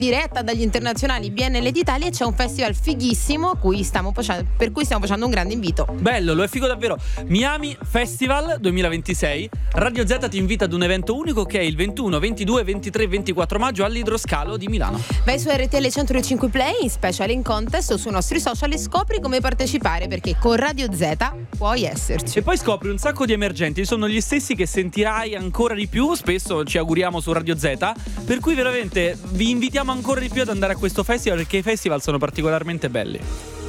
diretta dagli internazionali BNL d'Italia, e c'è un festival fighissimo per cui stiamo facendo un grande invito. Bello, lo è figo davvero. Miami Festival 2026. Radio Z ti invita ad un evento unico che è il 21, 22, 23 e 24 maggio all'Idroscalo di Milano. Vai su RTL 105 Play, in special in contest o sui nostri social e scopri come partecipare, perché con Radio Z puoi esserci. E poi scopri un sacco di emergenti, sono gli stessi che sentirai ancora di più, spesso ci auguriamo su Radio Z, per cui veramente vi invitiamo ancora di più ad andare a questo festival, perché i festival sono particolarmente belli.